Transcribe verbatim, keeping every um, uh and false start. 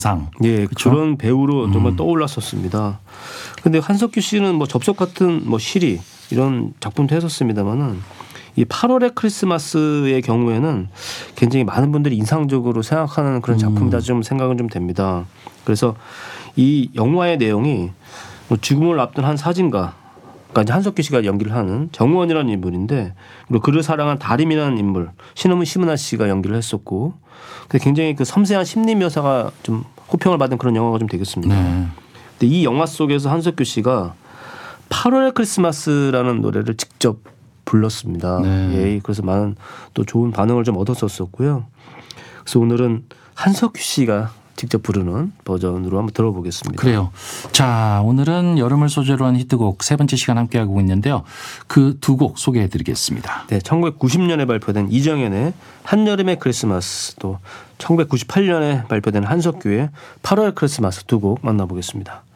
예, 그렇죠? 그런 배우로 정말 음. 떠올랐었습니다. 근데 한석규 씨는 뭐 접속 같은 뭐 시리 이런 작품도 했었습니다만은 이 팔월의 크리스마스의 경우에는 굉장히 많은 분들이 인상적으로 생각하는 그런 작품이다 좀 생각은 좀 됩니다. 그래서 이 영화의 내용이 뭐 죽음을 앞둔 한 사진가, 그러니까 이제 한석규 씨가 연기를 하는 정우원이라는 인물인데, 그리고 그를 사랑한 다림이라는 인물 신호문 시문아 씨가 연기를 했었고, 근데 굉장히 그 섬세한 심리 묘사가 좀 호평을 받은 그런 영화가 좀 되겠습니다. 네. 근데 이 영화 속에서 한석규 씨가 팔월의 크리스마스라는 노래를 직접 불렀습니다. 네. 예, 그래서 많은 또 좋은 반응을 좀 얻었었고요. 그래서 오늘은 한석규 씨가 직접 부르는 버전으로 한번 들어보겠습니다. 그래요. 자, 오늘은 여름을 소재로 한 히트곡 세 번째 시간 함께하고 있는데요. 그 두 곡 소개해드리겠습니다. 네, 천구백구십 년에 발표된 이정현의 한여름의 크리스마스, 또 천구백구십팔 년에 발표된 한석규의 팔월 크리스마스 두 곡 만나보겠습니다.